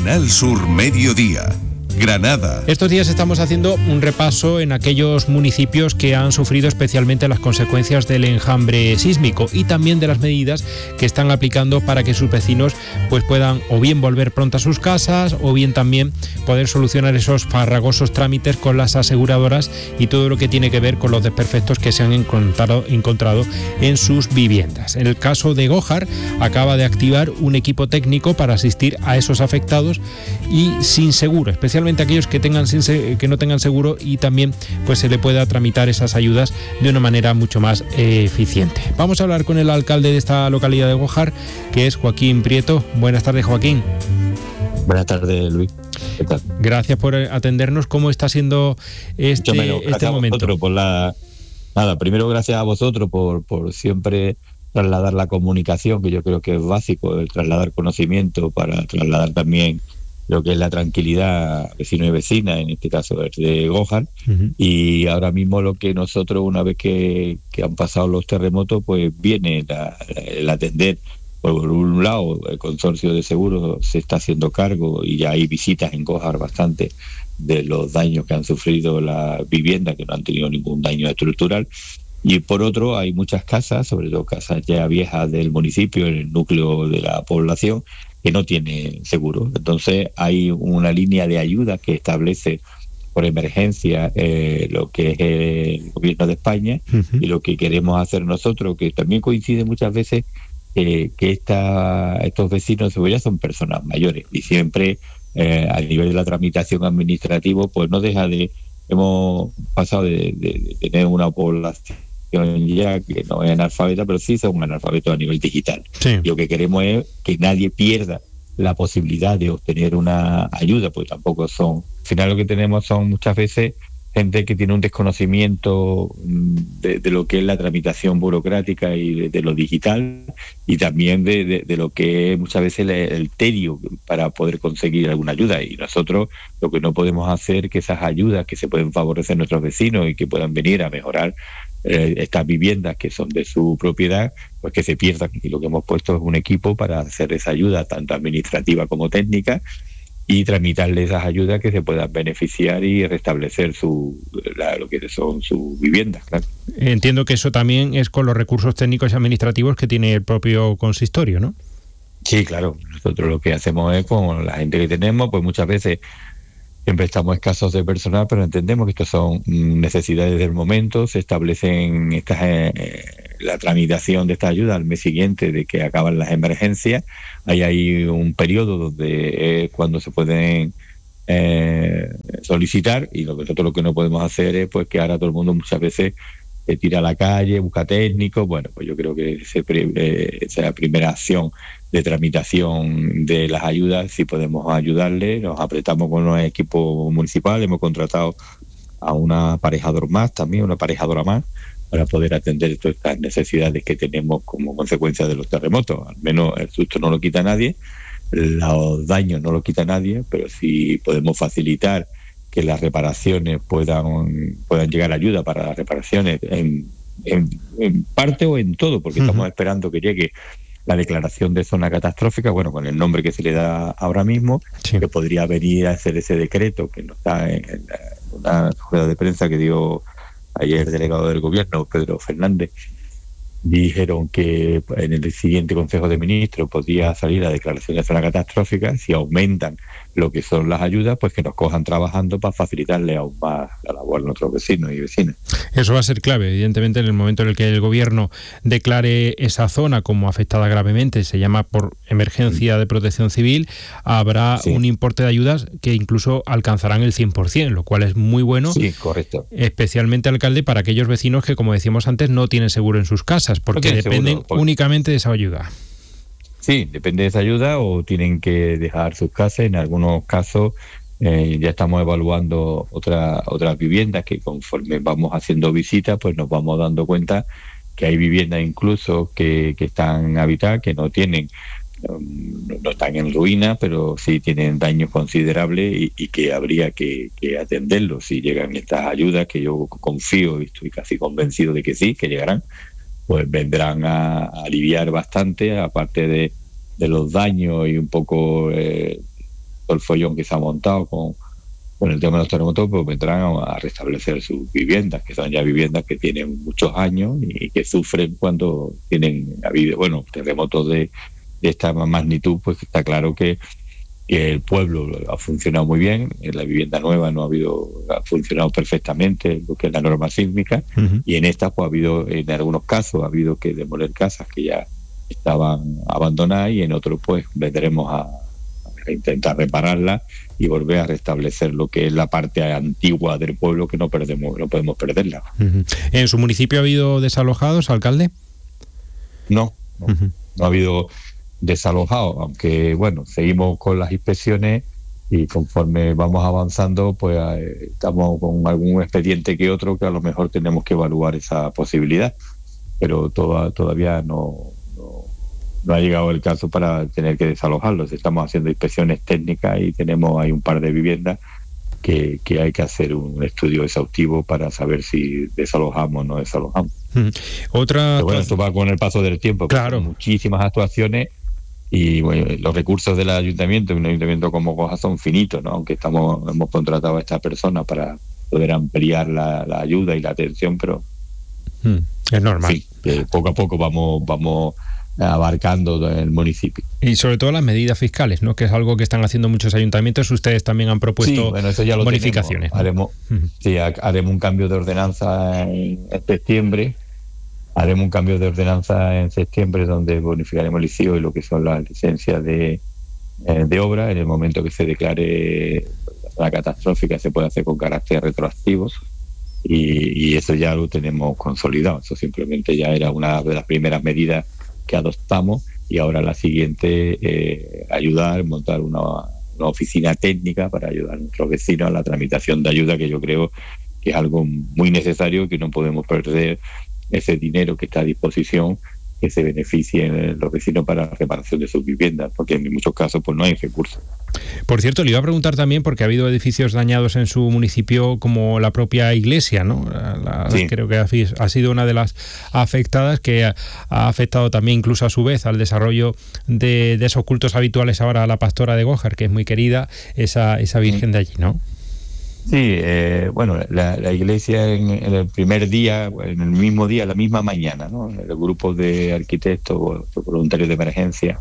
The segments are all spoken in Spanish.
Canal Sur Mediodía. Granada. Estos días estamos haciendo un repaso en aquellos municipios que han sufrido especialmente las consecuencias del enjambre sísmico y también de las medidas que están aplicando para que sus vecinos pues puedan o bien volver pronto a sus casas o bien también poder solucionar esos farragosos trámites con las aseguradoras y todo lo que tiene que ver con los desperfectos que se han encontrado en sus viviendas. En el caso de Gójar, acaba de activar un equipo técnico para asistir a esos afectados y sin seguro, especialmente aquellos que no tengan seguro, y también pues se le pueda tramitar esas ayudas de una manera mucho más eficiente. Vamos a hablar con el alcalde de esta localidad de Gójar, que es Joaquín Prieto. Buenas tardes, Joaquín. Buenas tardes, Luis. ¿Qué tal? Gracias por atendernos. ¿Cómo está siendo este momento? Primero gracias a vosotros por siempre trasladar la comunicación, que yo creo que es básico, el trasladar conocimiento para trasladar también lo que es la tranquilidad a vecinos y vecinas, en este caso de Gójar. Uh-huh. Y ahora mismo lo que nosotros, una vez que han pasado los terremotos, pues viene el atender. Por un lado, el consorcio de seguros se está haciendo cargo y ya hay visitas en Gójar bastante de los daños que han sufrido las viviendas, que no han tenido ningún daño estructural. Y por otro, hay muchas casas, sobre todo casas ya viejas del municipio, en el núcleo de la población, que no tiene seguro. Entonces hay una línea de ayuda que establece por emergencia lo que es el gobierno de España. Uh-huh. Y lo que queremos hacer nosotros, que también coincide muchas veces que estos vecinos ya son personas mayores y siempre a nivel de la tramitación administrativa pues no deja de, hemos pasado de tener una población ya que no es analfabeta, pero sí son analfabetos a nivel digital. Sí. Y lo que queremos es que nadie pierda la posibilidad de obtener una ayuda, pues tampoco son... Al final lo que tenemos son muchas veces gente que tiene un desconocimiento de lo que es la tramitación burocrática y de lo digital, y también de lo que es muchas veces el tedio para poder conseguir alguna ayuda. Y nosotros lo que no podemos hacer es que esas ayudas que se pueden favorecer a nuestros vecinos y que puedan venir a mejorar estas viviendas que son de su propiedad, pues que se pierdan. Y lo que hemos puesto es un equipo para hacer esa ayuda, tanto administrativa como técnica, y tramitarle esas ayudas que se puedan beneficiar y restablecer lo que son sus viviendas, claro. Entiendo que eso también es con los recursos técnicos y administrativos que tiene el propio consistorio, ¿no? Sí, claro. Nosotros lo que hacemos es, con la gente que tenemos, pues muchas veces siempre estamos escasos de personal, pero entendemos que estas son necesidades del momento. Se establecen la tramitación de esta ayuda al mes siguiente de que acaban las emergencias. Ahí hay un periodo donde cuando se pueden solicitar, y nosotros lo que no podemos hacer es pues que ahora todo el mundo muchas veces tira a la calle, busca técnicos. Bueno, pues yo creo que esa primera acción de tramitación de las ayudas, si podemos ayudarle, nos apretamos con un equipo municipal, hemos contratado a un aparejador más también, una aparejadora más, para poder atender todas estas necesidades que tenemos como consecuencia de los terremotos. Al menos el susto no lo quita nadie, los daños no lo quita nadie, pero si podemos facilitar que las reparaciones puedan llegar ayuda para las reparaciones en parte o en todo, porque estamos esperando que llegue la declaración de zona catastrófica, bueno, con el nombre que se le da ahora mismo, sí, que podría venir a hacer ese decreto que no está en una rueda de prensa que dio ayer el delegado del gobierno, Pedro Fernández. Dijeron que en el siguiente Consejo de Ministros podría salir la declaración de zona catastrófica. Si aumentan lo que son las ayudas, pues que nos cojan trabajando para facilitarle aún más la labor a nuestros vecinos y vecinas. Eso va a ser clave, evidentemente, en el momento en el que el gobierno declare esa zona como afectada gravemente, se llama por emergencia de protección civil, habrá un importe de ayudas que incluso alcanzarán el 100%, lo cual es muy bueno. Sí, correcto. Especialmente, alcalde, para aquellos vecinos que, como decíamos antes, no tienen seguro en sus casas, porque dependen únicamente de esa ayuda. Sí, depende de esa ayuda, o tienen que dejar sus casas. En algunos casos ya estamos evaluando otras viviendas que, conforme vamos haciendo visitas, pues nos vamos dando cuenta que hay viviendas incluso que están habitadas, que no están en ruina, pero sí tienen daños considerables y que habría que atenderlos si llegan estas ayudas, que yo confío y estoy casi convencido de que sí, que llegarán. Pues vendrán a aliviar bastante, aparte de los daños y un poco todo el follón que se ha montado con el tema de los terremotos, pues vendrán a restablecer sus viviendas, que son ya viviendas que tienen muchos años y que sufren cuando habido terremotos de esta magnitud. Pues está claro que el pueblo ha funcionado muy bien, en la vivienda nueva ha funcionado perfectamente lo que es la norma sísmica, y en esta pues en algunos casos ha habido que demoler casas que ya estaban abandonadas, y en otros pues vendremos a intentar repararlas y volver a restablecer lo que es la parte antigua del pueblo, que no podemos perderla. ¿En su municipio ha habido desalojados, alcalde? No ha habido desalojados, aunque seguimos con las inspecciones, y conforme vamos avanzando pues estamos con algún expediente que otro que a lo mejor tenemos que evaluar esa posibilidad, pero todavía no ha llegado el caso para tener que desalojarlos. Estamos haciendo inspecciones técnicas y tenemos ahí un par de viviendas que hay que hacer un estudio exhaustivo para saber si desalojamos o no desalojamos. Pero esto va con el paso del tiempo. Claro. Muchísimas actuaciones, y los recursos del ayuntamiento, un ayuntamiento como Goja, son finitos, ¿no? Aunque hemos contratado a esta persona para poder ampliar la ayuda y la atención, pero es normal. Sí, poco a poco vamos abarcando el municipio. Y sobre todo las medidas fiscales, ¿no? Que es algo que están haciendo muchos ayuntamientos. Ustedes también han propuesto eso ya lo bonificaciones. Haremos un cambio de ordenanza en septiembre. Haremos un cambio de ordenanza en septiembre donde bonificaremos el ICIO y lo que son las licencias de obra. En el momento que se declare la catastrófica se puede hacer con carácter retroactivo, y eso ya lo tenemos consolidado. Eso simplemente ya era una de las primeras medidas que adoptamos, y ahora la siguiente, montar una oficina técnica para ayudar a nuestros vecinos a la tramitación de ayuda, que yo creo que es algo muy necesario, que no podemos perder ese dinero que está a disposición, que se beneficien los vecinos para la reparación de sus viviendas, porque en muchos casos pues no hay recursos. Por cierto, le iba a preguntar también, porque ha habido edificios dañados en su municipio, como la propia iglesia, ¿no? Sí. Creo que ha sido una de las afectadas, que ha afectado también incluso a su vez al desarrollo de esos cultos habituales ahora a la pastora de Gójar, que es muy querida, esa Virgen de allí, ¿no? Sí, la iglesia en el primer día, en el mismo día, la misma mañana, ¿no? El grupo de arquitectos voluntarios de emergencia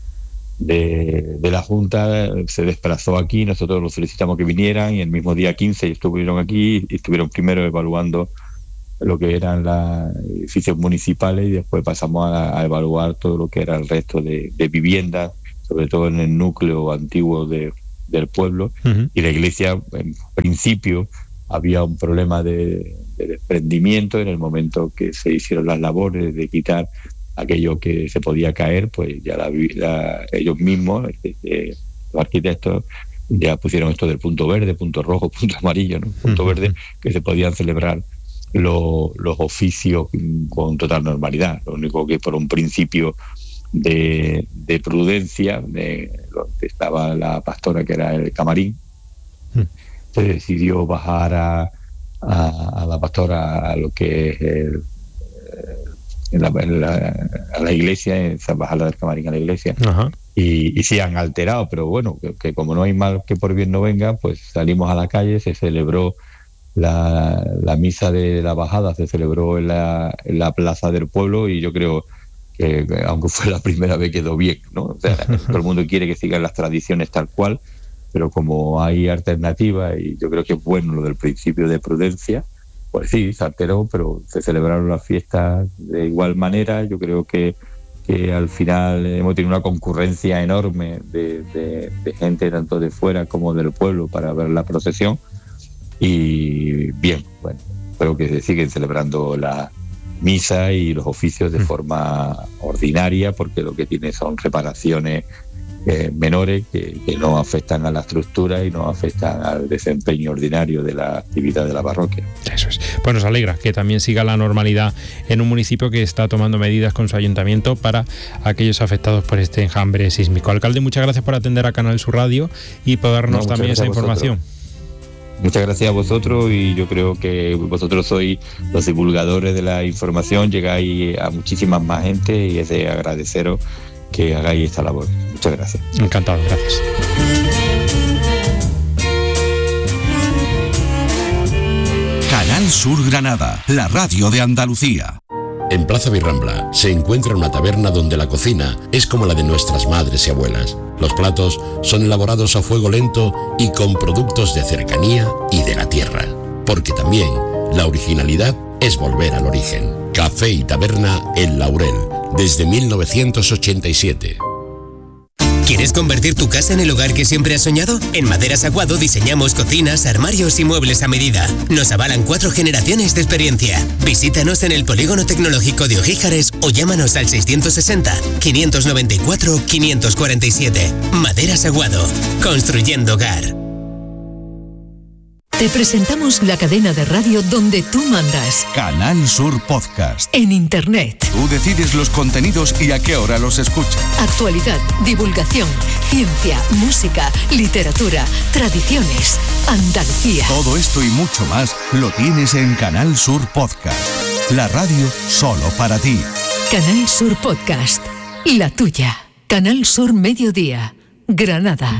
de la Junta se desplazó aquí. Nosotros los solicitamos que vinieran, y el mismo día 15 estuvieron aquí, y estuvieron primero evaluando lo que eran los edificios municipales, y después pasamos a evaluar todo lo que era el resto de viviendas, sobre todo en el núcleo antiguo del pueblo. Y la iglesia, en principio, había un problema de desprendimiento. En el momento que se hicieron las labores de quitar aquello que se podía caer, pues ya ellos mismos, los arquitectos, ya pusieron esto del punto verde, punto rojo, punto amarillo, ¿no? Punto verde, que se podían celebrar los oficios con total normalidad. Lo único que por un principio de prudencia, donde estaba la pastora, que era el camarín, se decidió bajar a la pastora a lo que es a la iglesia, bajarla del camarín a la iglesia. Ajá. Y se han alterado, pero bueno, que como no hay mal que por bien no venga, pues salimos a la calle. Se celebró la misa de la bajada, se celebró en la plaza del pueblo, y yo creo que aunque fue la primera vez, quedó bien, ¿no? O sea, todo el mundo quiere que sigan las tradiciones tal cual, pero como hay alternativas, y yo creo que es bueno lo del principio de prudencia, pues sí, se alteró, pero se celebraron las fiestas de igual manera. Yo creo que al final hemos tenido una concurrencia enorme de gente, tanto de fuera como del pueblo, para ver la procesión, y bien, bueno, espero que se siguen celebrando la misa y los oficios de forma ordinaria, porque lo que tiene son reparaciones menores que no afectan a la estructura y no afectan al desempeño ordinario de la actividad de la parroquia. Eso es. Pues nos alegra que también siga la normalidad en un municipio que está tomando medidas con su ayuntamiento para aquellos afectados por este enjambre sísmico. Alcalde, muchas gracias por atender a Canal Sur Radio y por darnos también esa información. Muchas gracias a vosotros, y yo creo que vosotros sois los divulgadores de la información, llegáis a muchísimas más gente, y es de agradeceros que hagáis esta labor. Muchas gracias. Encantado, gracias. Canal Sur Granada, la radio de Andalucía. En Plaza Birrambla se encuentra una taberna donde la cocina es como la de nuestras madres y abuelas. Los platos son elaborados a fuego lento y con productos de cercanía y de la tierra. Porque también la originalidad es volver al origen. Café y Taberna El Laurel, desde 1987. ¿Quieres convertir tu casa en el hogar que siempre has soñado? En Maderas Aguado diseñamos cocinas, armarios y muebles a medida. Nos avalan 4 generaciones de experiencia. Visítanos en el Polígono Tecnológico de Ojíjares o llámanos al 660-594-547. Maderas Aguado. Construyendo hogar. Te presentamos la cadena de radio donde tú mandas. Canal Sur Podcast. En Internet. Tú decides los contenidos y a qué hora los escuchas. Actualidad, divulgación, ciencia, música, literatura, tradiciones, Andalucía. Todo esto y mucho más lo tienes en Canal Sur Podcast. La radio solo para ti. Canal Sur Podcast. La tuya. Canal Sur Mediodía. Granada.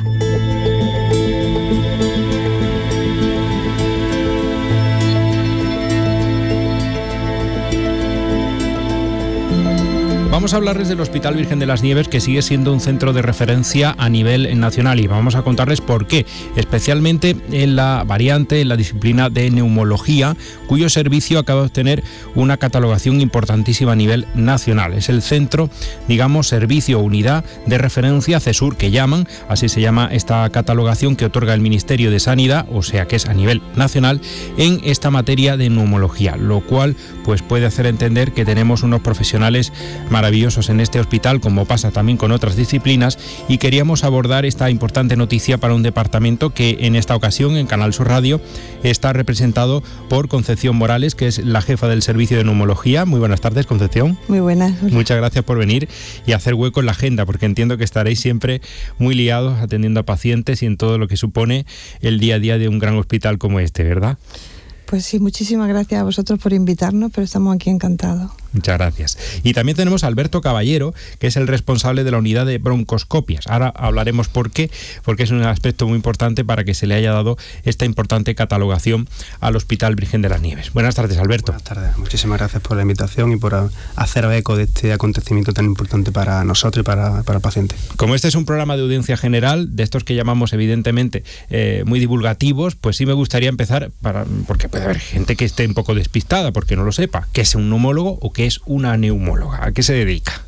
Vamos a hablarles del Hospital Virgen de las Nieves, que sigue siendo un centro de referencia a nivel nacional, y vamos a contarles por qué, especialmente en la variante, en la disciplina de neumología, cuyo servicio acaba de obtener una catalogación importantísima a nivel nacional. Es el centro, digamos, servicio o unidad de referencia CESUR, que llaman, así se llama esta catalogación que otorga el Ministerio de Sanidad, o sea que es a nivel nacional, en esta materia de neumología, lo cual pues puede hacer entender que tenemos unos profesionales maravillosos en este hospital, como pasa también con otras disciplinas, y queríamos abordar esta importante noticia para un departamento que en esta ocasión en Canal Sur Radio está representado por Concepción Morales, que es la jefa del servicio de neumología. Muy buenas tardes, Concepción. Muy buenas. Muchas gracias por venir y hacer hueco en la agenda, porque entiendo que estaréis siempre muy liados atendiendo a pacientes y en todo lo que supone el día a día de un gran hospital como este, ¿verdad? Pues sí, muchísimas gracias a vosotros por invitarnos, pero estamos aquí encantados. Muchas gracias. Y también tenemos a Alberto Caballero, que es el responsable de la unidad de broncoscopias. Ahora hablaremos por qué, porque es un aspecto muy importante para que se le haya dado esta importante catalogación al Hospital Virgen de las Nieves. Buenas tardes, Alberto. Buenas tardes. Muchísimas gracias por la invitación y por hacer eco de este acontecimiento tan importante para nosotros y para el paciente. Como este es un programa de audiencia general, de estos que llamamos evidentemente muy divulgativos, pues sí me gustaría empezar, porque puede haber gente que esté un poco despistada porque no lo sepa, ¿qué es un neumólogo o qué es una neumóloga? ¿A qué se dedica?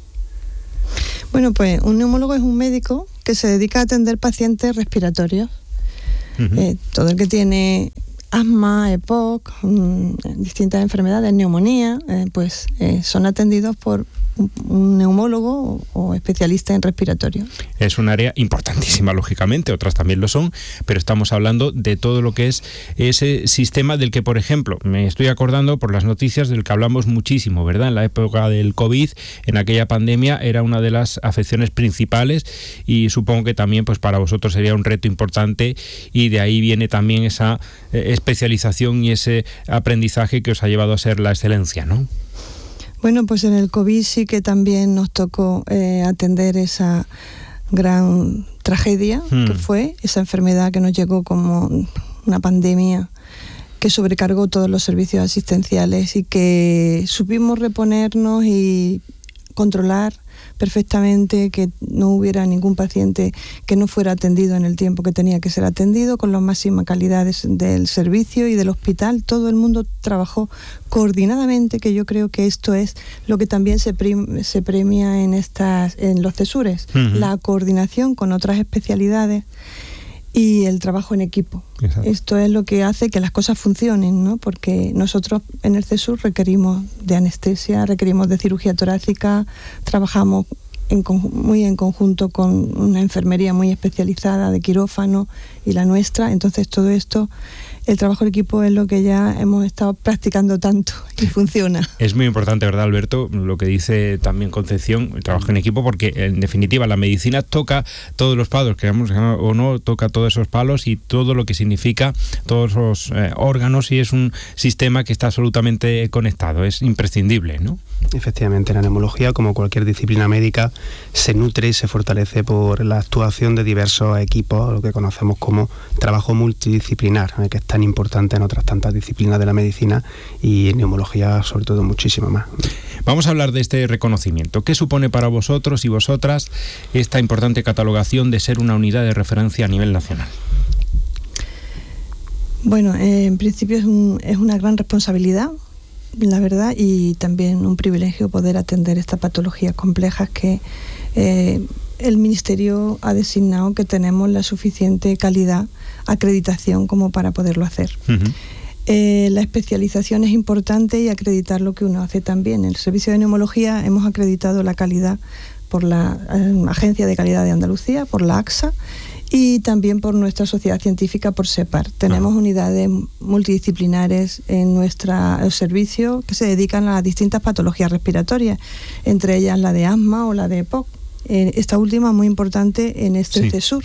Bueno, pues un neumólogo es un médico que se dedica a atender pacientes respiratorios. Todo el que tiene asma, EPOC, distintas enfermedades, neumonía, son atendidos por un neumólogo o especialista en respiratorio. Es un área importantísima, lógicamente, otras también lo son, pero estamos hablando de todo lo que es ese sistema del que, por ejemplo, me estoy acordando por las noticias del que hablamos muchísimo, ¿verdad? En la época del COVID, en aquella pandemia, era una de las afecciones principales y supongo que también pues para vosotros sería un reto importante, y de ahí viene también esa especialización y ese aprendizaje que os ha llevado a ser la excelencia, ¿no? Bueno, pues en el COVID sí que también nos tocó atender esa gran tragedia que fue esa enfermedad que nos llegó como una pandemia que sobrecargó todos los servicios asistenciales y que supimos reponernos y controlar perfectamente, que no hubiera ningún paciente que no fuera atendido en el tiempo que tenía que ser atendido, con la máxima calidad del servicio y del hospital. Todo el mundo trabajó coordinadamente, que yo creo que esto es lo que también se premia en los CESURes, la coordinación con otras especialidades y el trabajo en equipo. Exacto. Esto es lo que hace que las cosas funcionen, ¿no? Porque nosotros en el CESUR requerimos de anestesia, requerimos de cirugía torácica, trabajamos muy en conjunto con una enfermería muy especializada de quirófano y la nuestra. Entonces todo esto, el trabajo en equipo es lo que ya hemos estado practicando tanto y funciona. Es muy importante, ¿verdad, Alberto? Lo que dice también Concepción, el trabajo en equipo, porque en definitiva la medicina toca todos los palos, queramos o no, toca todos esos palos y todo lo que significa todos los órganos, y es un sistema que está absolutamente conectado, es imprescindible, ¿no? Efectivamente, la neumología, como cualquier disciplina médica, se nutre y se fortalece por la actuación de diversos equipos, lo que conocemos como trabajo multidisciplinar, en el que está tan importante en otras tantas disciplinas de la medicina y en neumología sobre todo muchísimo más. Vamos a hablar de este reconocimiento. ¿Qué supone para vosotros y vosotras esta importante catalogación de ser una unidad de referencia a nivel nacional? Bueno, en principio es una gran responsabilidad, la verdad, y también un privilegio poder atender estas patologías complejas que el Ministerio ha designado que tenemos la suficiente calidad, acreditación como para poderlo hacer. La especialización es importante y acreditar lo que uno hace también. En el servicio de neumología hemos acreditado la calidad por la Agencia de Calidad de Andalucía, por la ACSA, y también por nuestra sociedad científica, por SEPAR. Tenemos unidades multidisciplinares en nuestro servicio que se dedican a las distintas patologías respiratorias, entre ellas la de asma o la de EPOC. Esta última muy importante en este CESUR.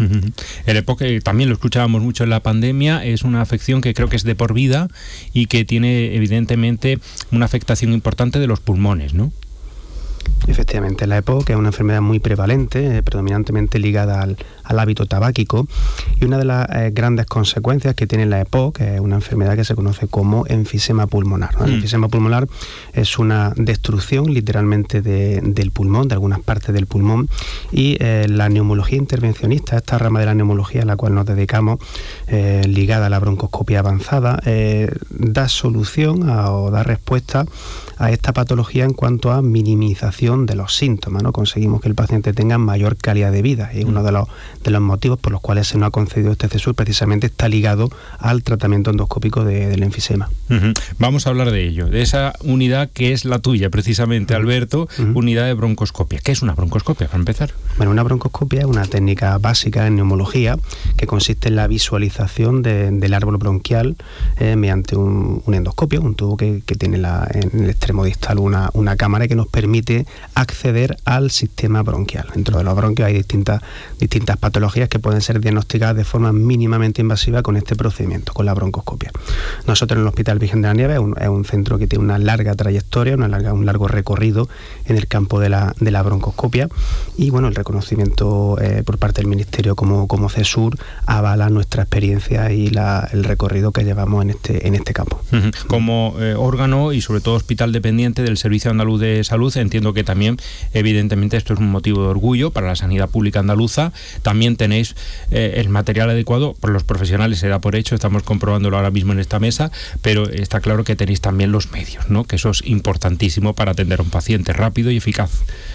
El EPOC, también lo escuchábamos mucho en la pandemia, es una afección que creo que es de por vida y que tiene evidentemente una afectación importante de los pulmones, ¿no? Efectivamente, la EPOC es una enfermedad muy prevalente, predominantemente ligada al hábito tabáquico, y una de las grandes consecuencias que tiene la EPOC es una enfermedad que se conoce como enfisema pulmonar, ¿no? El enfisema pulmonar es una destrucción literalmente del pulmón, de algunas partes del pulmón, y la neumología intervencionista, esta rama de la neumología a la cual nos dedicamos, ligada a la broncoscopia avanzada, da solución o da respuesta a esta patología en cuanto a minimización de los síntomas, ¿no? Conseguimos que el paciente tenga mayor calidad de vida, y uno de los motivos por los cuales se nos ha concedido este CESUR precisamente está ligado al tratamiento endoscópico del enfisema. Vamos a hablar de ello, de esa unidad que es la tuya precisamente, Alberto, unidad de broncoscopia. ¿Qué es una broncoscopia, para empezar? Bueno, una broncoscopia es una técnica básica en neumología que consiste en la visualización del árbol bronquial mediante un endoscopio, un tubo que tiene en el extremo distal una cámara que nos permite acceder al sistema bronquial. Dentro de los bronquios hay distintas patologías que pueden ser diagnosticadas de forma mínimamente invasiva con este procedimiento, con la broncoscopia. Nosotros en el Hospital Virgen de la Nieves es un centro que tiene una larga trayectoria, un largo recorrido en el campo de la broncoscopia, y bueno, el reconocimiento por parte del Ministerio como CESUR avala nuestra experiencia y el recorrido que llevamos en este campo. Como órgano y sobre todo hospital dependiente del Servicio Andaluz de Salud, entiendo que también, evidentemente, esto es un motivo de orgullo para la sanidad pública andaluza. También tenéis el material adecuado, por los profesionales se da por hecho, estamos comprobándolo ahora mismo en esta mesa, pero está claro que tenéis también los medios, ¿no? Que eso es importantísimo para atender a un paciente rápido y eficaz.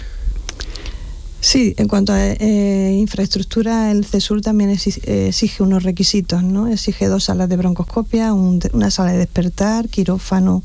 Sí, en cuanto a infraestructura, el CESUR también exige unos requisitos, ¿no? Exige 2 salas de broncoscopia, una sala de despertar, quirófano,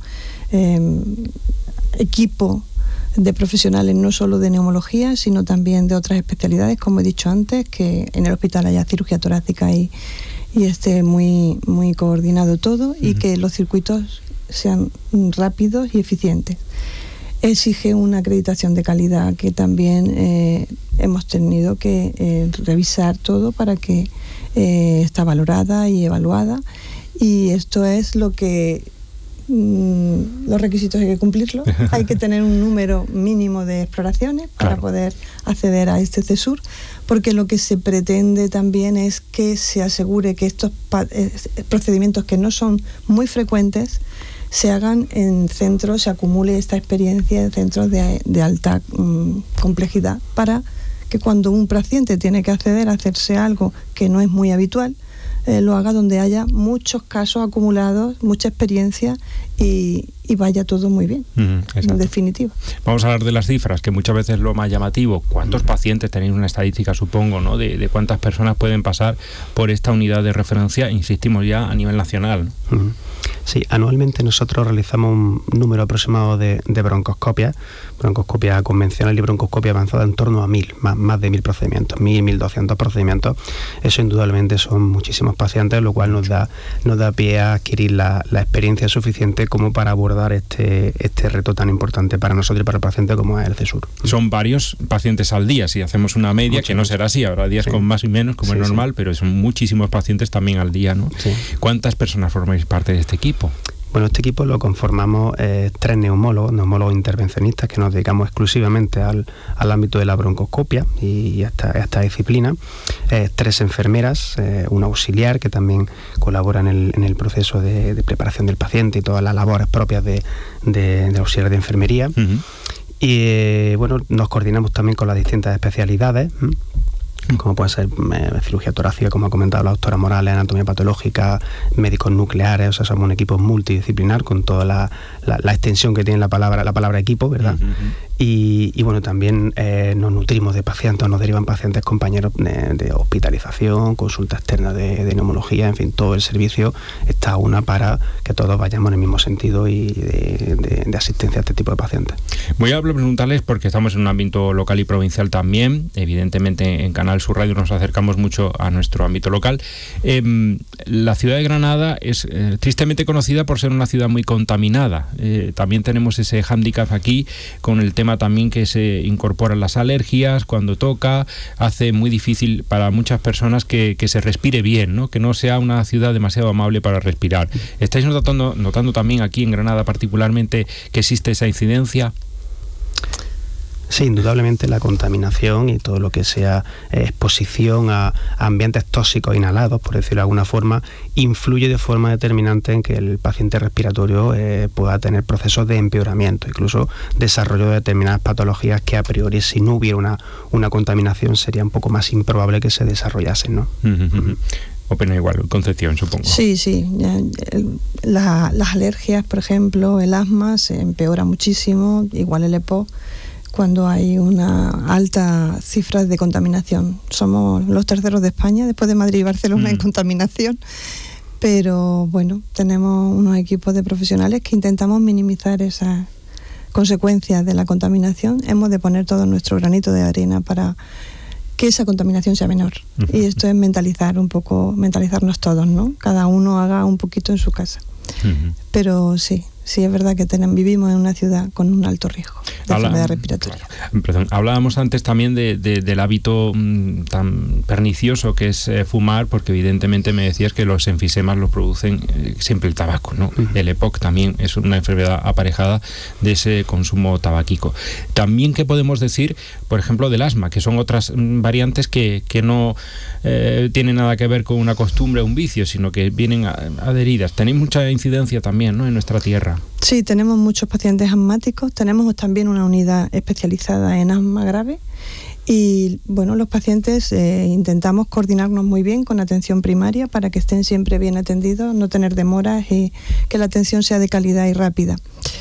equipo de profesionales no solo de neumología, sino también de otras especialidades, como he dicho antes, que en el hospital haya cirugía torácica y esté muy, muy coordinado todo, y que los circuitos sean rápidos y eficientes. Exige una acreditación de calidad que también hemos tenido que revisar todo para que está valorada y evaluada, y esto es lo que los requisitos hay que cumplirlos. Hay que tener un número mínimo de exploraciones para poder acceder a este CESUR, porque lo que se pretende también es que se asegure que estos procedimientos que no son muy frecuentes se hagan en centros, se acumule esta experiencia en centros de alta complejidad, para que cuando un paciente tiene que acceder a hacerse algo que no es muy habitual, lo haga donde haya muchos casos acumulados, mucha experiencia y vaya todo muy bien, en definitiva. Vamos a hablar de las cifras, que muchas veces es lo más llamativo. ¿Cuántos pacientes tenéis? Una estadística, supongo, ¿no? De cuántas personas pueden pasar por esta unidad de referencia, insistimos ya, a nivel nacional, ¿no? Sí, anualmente nosotros realizamos un número aproximado de broncoscopia convencional y broncoscopia avanzada en torno a 1.000, más de 1.000 procedimientos, 1.200 procedimientos. Eso indudablemente son muchísimos pacientes, lo cual nos da pie a adquirir la experiencia suficiente como para abordar este reto tan importante para nosotros y para el paciente como es el CESUR. Son varios pacientes al día, si hacemos una media, que no será así, habrá días con más y menos, como es normal, pero son muchísimos pacientes también al día, ¿no? Sí. ¿Cuántas personas formáis parte de este equipo? Bueno, este equipo lo conformamos 3 neumólogos intervencionistas que nos dedicamos exclusivamente al ámbito de la broncoscopia y a esta disciplina, 3 enfermeras, una auxiliar que también colabora en el proceso de preparación del paciente y todas las labores propias de auxiliar de enfermería. Uh-huh. Y bueno, nos coordinamos también con las distintas especialidades, como puede ser cirugía torácica, como ha comentado la doctora Morales, anatomía patológica, médicos nucleares. O sea, somos un equipo multidisciplinar con toda la extensión que tiene la palabra equipo, ¿verdad? Uh-huh. Y bueno, también nos nutrimos de pacientes, nos derivan pacientes compañeros de hospitalización, consulta externa de neumología, en fin, todo el servicio está para que todos vayamos en el mismo sentido y de asistencia a este tipo de pacientes. Voy a preguntarles, porque estamos en un ámbito local y provincial también, evidentemente en Canal Sur Radio nos acercamos mucho a nuestro ámbito local. La ciudad de Granada es tristemente conocida por ser una ciudad muy contaminada. También tenemos ese hándicap aquí con el tema también que se incorporan las alergias cuando toca, hace muy difícil para muchas personas que se respire bien, ¿no? Que no sea una ciudad demasiado amable para respirar. ¿Estáis notando también aquí en Granada particularmente que existe esa incidencia? Sí, indudablemente la contaminación y todo lo que sea exposición a ambientes tóxicos inhalados, por decirlo de alguna forma, influye de forma determinante en que el paciente respiratorio pueda tener procesos de empeoramiento, incluso desarrollo de determinadas patologías que a priori, si no hubiera una contaminación, sería un poco más improbable que se desarrollasen, ¿no? Opina igual, Concepción, supongo. Sí. Las alergias, por ejemplo, el asma se empeora muchísimo, igual el EPOC, cuando hay una alta cifra de contaminación. Somos los terceros de España, después de Madrid y Barcelona, en contaminación. Pero bueno, tenemos unos equipos de profesionales que intentamos minimizar esas consecuencias de la contaminación. Hemos de poner todo nuestro granito de arena para que esa contaminación sea menor. Y esto es mentalizarnos todos, ¿no? Cada uno haga un poquito en su casa. Pero sí es verdad que vivimos en una ciudad con un alto riesgo de enfermedad respiratoria. Perdón, hablábamos antes también del hábito tan pernicioso que es fumar, porque evidentemente me decías que los enfisemas los producen siempre el tabaco, ¿no? El EPOC también es una enfermedad aparejada de ese consumo tabáquico. También, ¿qué podemos decir, por ejemplo, del asma, que son otras variantes que no tienen nada que ver con una costumbre o un vicio, sino que vienen adheridas? Tenéis mucha incidencia también, ¿no?, en nuestra tierra. Sí, tenemos muchos pacientes asmáticos, tenemos también una unidad especializada en asma grave y bueno, los pacientes intentamos coordinarnos muy bien con atención primaria para que estén siempre bien atendidos, no tener demoras y que la atención sea de calidad y rápida.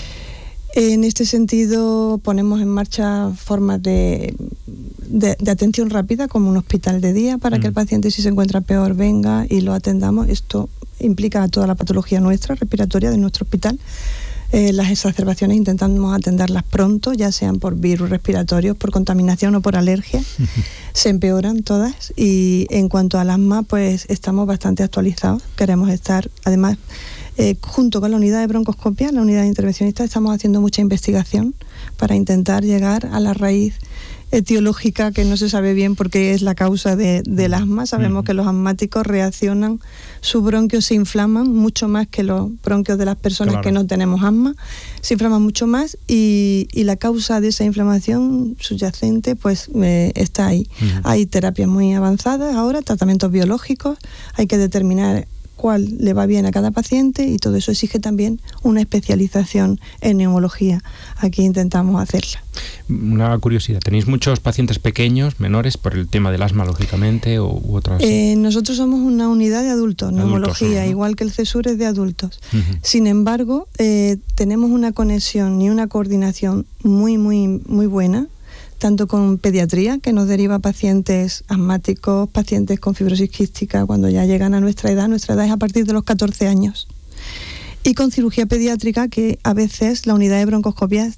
En este sentido ponemos en marcha formas de atención rápida, como un hospital de día, para que el paciente, si se encuentra peor, venga y lo atendamos. Esto implica a toda la patología nuestra, respiratoria, de nuestro hospital. Las exacerbaciones intentamos atenderlas pronto, ya sean por virus respiratorios, por contaminación o por alergia. Se empeoran todas. Y en cuanto al asma, pues estamos bastante actualizados. Queremos estar, además, junto con la unidad de broncoscopia, la unidad de intervencionistas, estamos haciendo mucha investigación para intentar llegar a la raíz etiológica, que no se sabe bien por qué es la causa del asma. Sabemos que los asmáticos reaccionan, sus bronquios se inflaman mucho más que los bronquios de las personas que no tenemos asma, se inflaman mucho más y la causa de esa inflamación subyacente pues está ahí. Hay terapias muy avanzadas ahora, tratamientos biológicos, hay que determinar cuál le va bien a cada paciente y todo eso exige también una especialización en neumología. Aquí intentamos hacerla. Una curiosidad, ¿tenéis muchos pacientes pequeños, menores, por el tema del asma, lógicamente, u otras? Nosotros somos una unidad de adultos, neumología, ¿no? Igual que el CESUR es de adultos. Sin embargo, tenemos una conexión y una coordinación muy, muy, muy buena, tanto con pediatría, que nos deriva pacientes asmáticos, pacientes con fibrosis quística, cuando ya llegan a nuestra edad es a partir de los 14 años. Y con cirugía pediátrica, que a veces la unidad de broncoscopia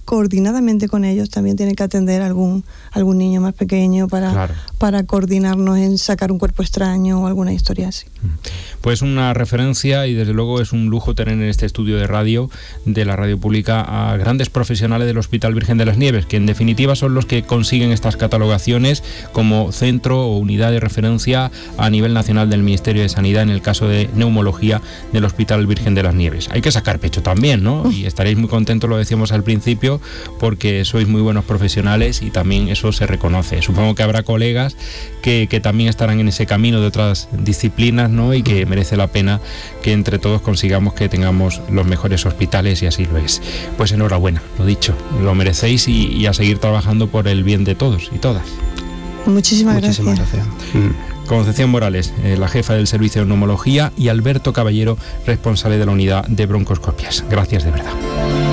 coordinadamente con ellos también tiene que atender algún niño más pequeño para coordinarnos en sacar un cuerpo extraño o alguna historia así. Pues una referencia, y desde luego es un lujo tener en este estudio de radio, de la radio pública, a grandes profesionales del Hospital Virgen de las Nieves, que en definitiva son los que consiguen estas catalogaciones como centro o unidad de referencia a nivel nacional del Ministerio de Sanidad en el caso de neumología del Hospital Virgen de las Nieves. Hay que sacar pecho también, ¿no? Y estaréis muy contentos, lo decíamos al principio, porque sois muy buenos profesionales y también eso se reconoce. Supongo que habrá colegas que también estarán en ese camino de otras disciplinas, ¿no? Y que merece la pena que entre todos consigamos que tengamos los mejores hospitales, y así lo es. Pues enhorabuena, lo dicho, lo merecéis, y a seguir trabajando por el bien de todos y todas. Muchísimas gracias. Concepción Morales, la jefa del servicio de neumología, y Alberto Caballero, responsable de la unidad de broncoscopias. Gracias de verdad.